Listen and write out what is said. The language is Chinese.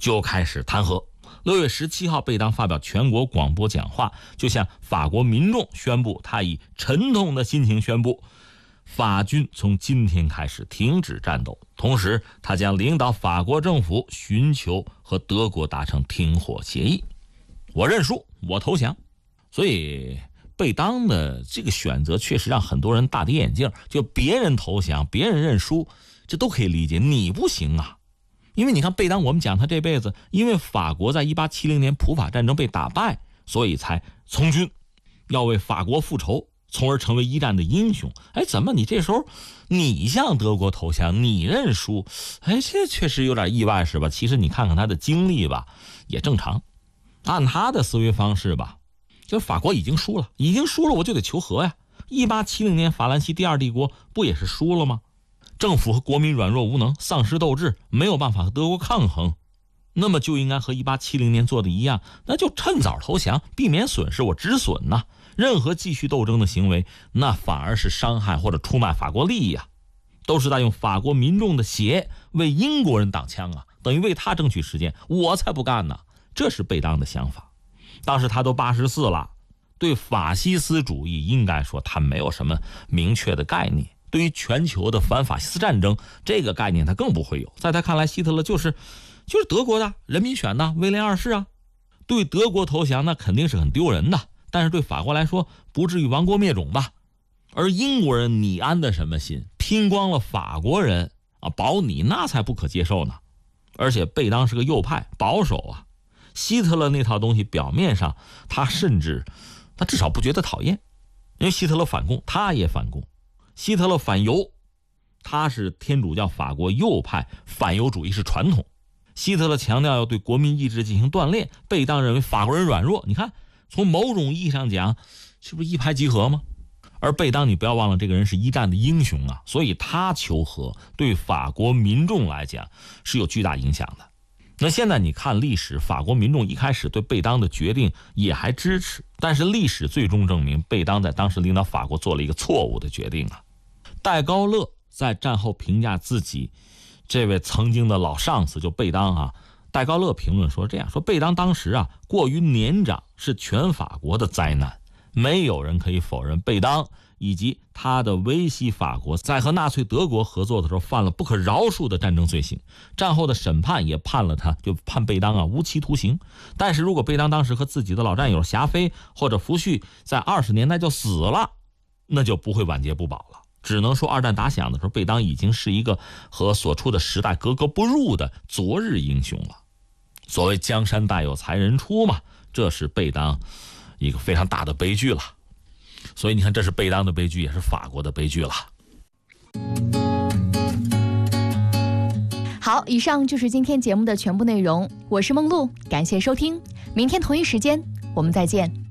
就开始弹劾。6月17号，贝当发表全国广播讲话，就向法国民众宣布，他以沉痛的心情宣布，法军从今天开始停止战斗，同时他将领导法国政府寻求和德国达成停火协议。我认输，我投降。所以贝当的这个选择确实让很多人大跌眼镜，就别人投降，别人认输，这都可以理解，你不行啊。因为你看贝当，我们讲他这辈子因为法国在1870年普法战争被打败，所以才从军，要为法国复仇，从而成为一战的英雄。怎么你这时候你向德国投降，你认输，这确实有点意外是吧？其实你看看他的经历吧，也正常。按他的思维方式吧，就是法国已经输了，我就得求和呀。1870年法兰西第二帝国不也是输了吗？政府和国民软弱无能，丧失斗志，没有办法和德国抗衡，那么就应该和1870年做的一样，那就趁早投降，避免损失，我止损呐。任何继续斗争的行为，那反而是伤害或者出卖法国利益啊，都是在用法国民众的血为英国人挡枪啊，等于为他争取时间，我才不干呢。这是贝当的想法。当时他都84了，对法西斯主义应该说他没有什么明确的概念，对于全球的反法西斯战争这个概念他更不会有。在他看来，希特勒就是德国的人民选的威廉二世啊，对德国投降那肯定是很丢人的，但是对法国来说不至于亡国灭种吧。而英国人你安的什么心，拼光了法国人啊，保你那才不可接受呢。而且贝当是个右派保守啊，希特勒那套东西表面上他至少不觉得讨厌，因为希特勒反共他也反共，希特勒反犹，他是天主教法国右派，反犹主义是传统。希特勒强调要对国民意志进行锻炼，贝当认为法国人软弱，你看从某种意义上讲是不是一拍即合吗？而贝当你不要忘了，这个人是一战的英雄啊，所以他求和对法国民众来讲是有巨大影响的。那现在你看历史，法国民众一开始对贝当的决定也还支持，但是历史最终证明贝当在当时领导法国做了一个错误的决定啊。戴高乐在战后评价自己这位曾经的老上司就贝当啊，戴高乐评论说这样说，贝当当时啊过于年长，是全法国的灾难，没有人可以否认贝当以及他的维希法国在和纳粹德国合作的时候犯了不可饶恕的战争罪行，战后的审判也判了他，就判贝当啊无期徒刑。但是如果贝当当时和自己的老战友霞飞或者福煦在20年代就死了，那就不会晚节不保了。只能说二战打响的时候，贝当已经是一个和所处的时代格格不入的昨日英雄了。所谓江山代有才人出嘛，这是贝当一个非常大的悲剧了。所以你看，这是贝当的悲剧，也是法国的悲剧了。 好，以上就是今天节目的全部内容，我是梦露，感谢收听，明天同一时间我们再见。